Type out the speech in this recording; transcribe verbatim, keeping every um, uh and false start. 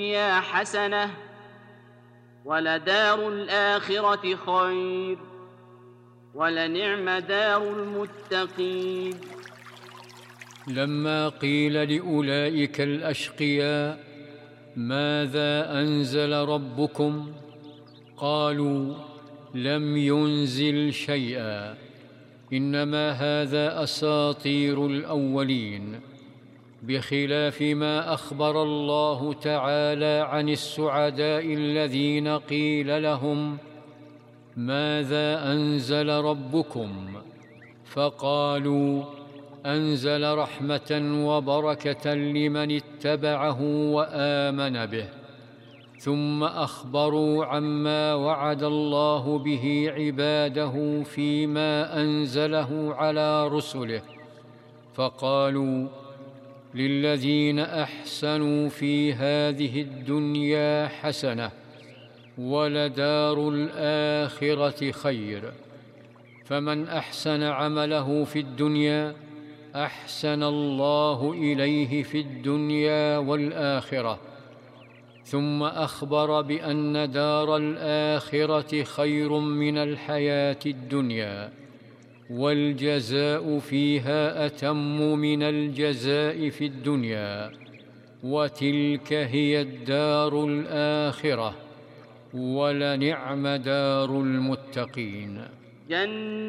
حسنة ولدار الآخرة خير ولنعم دار المتقين. لما قيل لأولئك الأشقياء ماذا أنزل ربكم قالوا لم ينزل شيئا إنما هذا أساطير الأولين، بخلاف ما أخبر الله تعالى عن السعداء الذين قيل لهم ماذا أنزل ربكم فقالوا أنزل رحمة وبركة لمن اتبعه وآمن به، ثم أخبروا عما وعد الله به عباده فيما أنزله على رسله، فقالوا للذين أحسنوا في هذه الدنيا حسنة ولدار الآخرة خير، فمن أحسن عمله في الدنيا أحسن الله إليه في الدنيا والآخرة، ثم أخبر بأن دار الآخرة خير من الحياة الدنيا، والجزاء فيها أتم من الجزاء في الدنيا، وتلك هي الدار الآخرة ولنعم دار المتقين.